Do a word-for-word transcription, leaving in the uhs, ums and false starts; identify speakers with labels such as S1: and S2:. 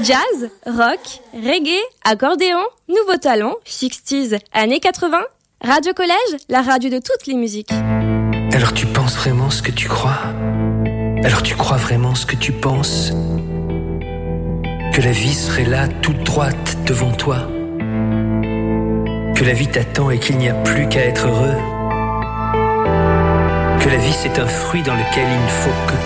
S1: Jazz, rock, reggae, accordéon, nouveau talent, sixties, années quatre-vingts. Radio Collège, la radio de toutes les musiques.
S2: Alors tu penses vraiment ce que tu crois? Alors tu crois vraiment ce que tu penses? Que la vie serait là, toute droite, devant toi? Que la vie t'attend et qu'il n'y a plus qu'à être heureux? Que la vie c'est un fruit dans lequel il ne faut que